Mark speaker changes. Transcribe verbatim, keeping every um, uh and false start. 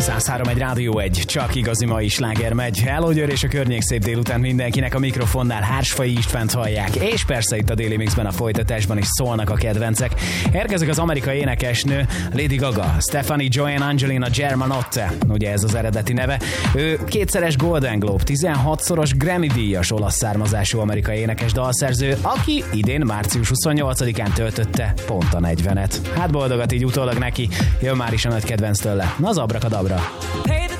Speaker 1: száz három egy Rádió egy, csak igazi mai sláger megy. Hello Győr és a környék, szép délután mindenkinek, a mikrofonnál Hársfai Istvánt hallják, és persze itt a Daily Mixben, a folytatásban is szólnak a kedvencek. Érkezik az amerikai énekesnő Lady Gaga, Stephanie Joanne Angelina Germanotte, ugye ez az eredeti neve. Ő kétszeres Golden Globe, tizenhatszoros Grammy-díjas olasz származású amerikai énekes dalszerző, aki idén március huszonnyolcadikán töltötte pont a negyvenet. Hát boldogat így utólag neki, jön már is a nagy kedvenc tőle, az Abrakadabra.
Speaker 2: Hey!